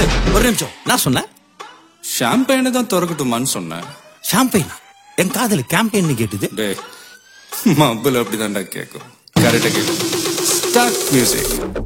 ஒரு நிமிஷம், நான் சொன்னேன் ஷாம்பெயினை தான் திறக்கட்டுமான்னு சொன்னேன். ஷாம்பெயின். என் காதல கேம்பெயின் கேட்டுது. டேய், மబ్బுல அப்படிதான்டா கேட்கும். கரெக்டா கேட்கும். Start music.